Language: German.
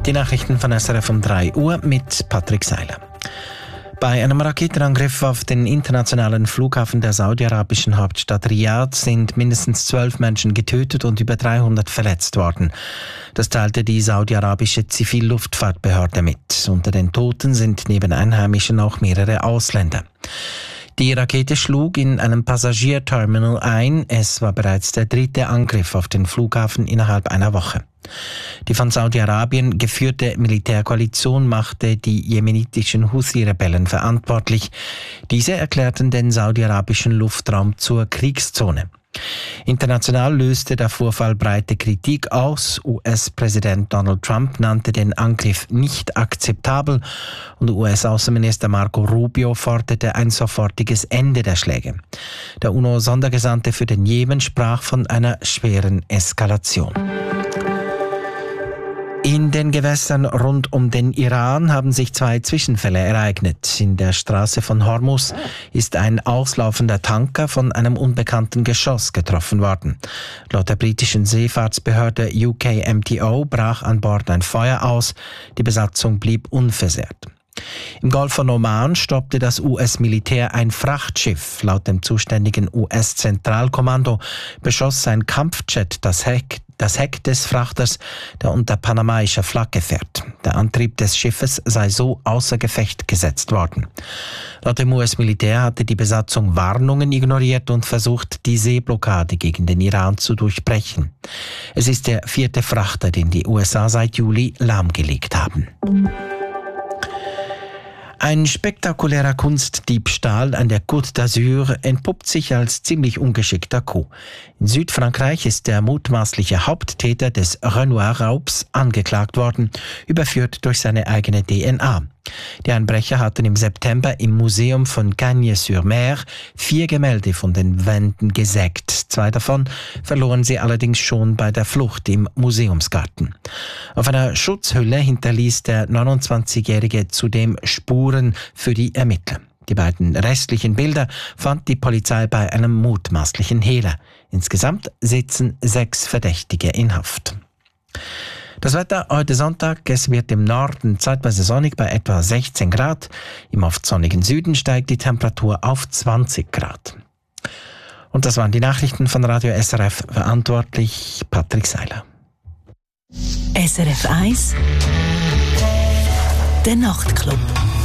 Die Nachrichten von SRF um 3 Uhr mit Patrick Seiler. Bei einem Raketenangriff auf den internationalen Flughafen der saudi-arabischen Hauptstadt Riyadh sind mindestens 12 Menschen getötet und über 300 verletzt worden. Das teilte die saudi-arabische Zivilluftfahrtbehörde mit. Unter den Toten sind neben Einheimischen auch mehrere Ausländer. Die Rakete schlug in einem Passagierterminal ein. Es war bereits der 3. Angriff auf den Flughafen innerhalb einer Woche. Die von Saudi-Arabien geführte Militärkoalition machte die jemenitischen Houthi-Rebellen verantwortlich. Diese erklärten den saudi-arabischen Luftraum zur Kriegszone. International löste der Vorfall breite Kritik aus. US-Präsident Donald Trump nannte den Angriff nicht akzeptabel und US-Außenminister Marco Rubio forderte ein sofortiges Ende der Schläge. Der UNO-Sondergesandte für den Jemen sprach von einer schweren Eskalation. In den Gewässern rund um den Iran haben sich 2 Zwischenfälle ereignet. In der Straße von Hormuz ist ein auslaufender Tanker von einem unbekannten Geschoss getroffen worden. Laut der britischen Seefahrtsbehörde UKMTO brach an Bord ein Feuer aus. Die Besatzung blieb unversehrt. Im Golf von Oman stoppte das US-Militär ein Frachtschiff. Laut dem zuständigen US-Zentralkommando beschoss ein Kampfjet das Heck des Frachters, der unter panamaischer Flagge fährt. Der Antrieb des Schiffes sei so außer Gefecht gesetzt worden. Laut dem US-Militär hatte die Besatzung Warnungen ignoriert und versucht, die Seeblockade gegen den Iran zu durchbrechen. Es ist der 4. Frachter, den die USA seit Juli lahmgelegt haben. Ein spektakulärer Kunstdiebstahl an der Côte d'Azur entpuppt sich als ziemlich ungeschickter Coup. In Südfrankreich ist der mutmaßliche Haupttäter des Renoir-Raubs angeklagt worden, überführt durch seine eigene DNA. Die Einbrecher hatten im September im Museum von Cagnes-sur-Mer 4 Gemälde von den Wänden gesägt. 2 davon verloren sie allerdings schon bei der Flucht im Museumsgarten. Auf einer Schutzhülle hinterließ der 29-Jährige zudem Spuren für die Ermittler. Die beiden restlichen Bilder fand die Polizei bei einem mutmaßlichen Hehler. Insgesamt sitzen 6 Verdächtige in Haft. Das Wetter heute Sonntag, es wird im Norden zeitweise sonnig bei etwa 16 Grad. Im oft sonnigen Süden steigt die Temperatur auf 20 Grad. Und das waren die Nachrichten von Radio SRF, verantwortlich Patrick Seiler. SRF 1 Der Nachtclub.